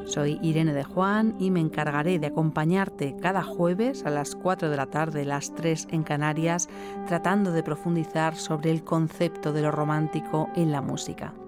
Soy Irene de Juan y me encargaré de acompañarte cada jueves a las 4 de la tarde, las 3 en Canarias, tratando de profundizar sobre el concepto de lo romántico en la música.